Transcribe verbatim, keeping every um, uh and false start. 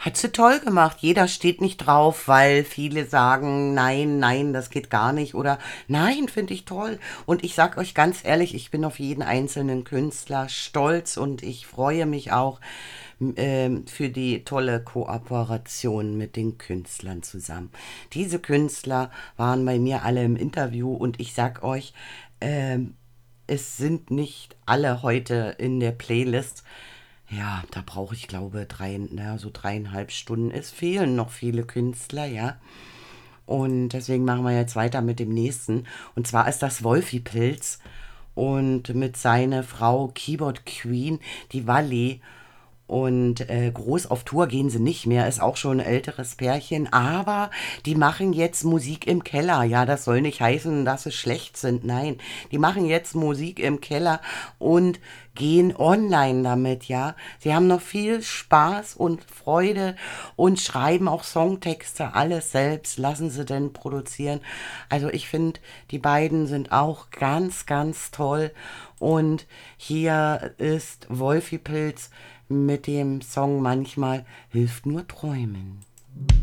Hat sie toll gemacht. Jeder steht nicht drauf, weil viele sagen, nein, nein, das geht gar nicht. Oder nein, finde ich toll. Und ich sag euch ganz ehrlich, ich bin auf jeden einzelnen Künstler stolz und ich freue mich auch m- ähm, für die tolle Kooperation mit den Künstlern zusammen. Diese Künstler waren bei mir alle im Interview und ich sag euch, ähm, es sind nicht alle heute in der Playlist. Ja, da brauche ich, glaube, drei, na, so dreieinhalb Stunden. Es fehlen noch viele Künstler, ja. Und deswegen machen wir jetzt weiter mit dem nächsten. Und zwar ist das Wolfi Pilz und mit seiner Frau Keyboard Queen, die Wally. Und äh, groß auf Tour gehen sie nicht mehr, ist auch schon ein älteres Pärchen, aber die machen jetzt Musik im Keller. Ja, das soll nicht heißen, dass sie schlecht sind. Nein, die machen jetzt Musik im Keller und gehen online damit, ja. Sie haben noch viel Spaß und Freude und schreiben auch Songtexte, alles selbst, lassen sie denn produzieren. Also ich finde, die beiden sind auch ganz, ganz toll. Und hier ist Wolfi Pilz mit dem Song manchmal hilft nur träumen.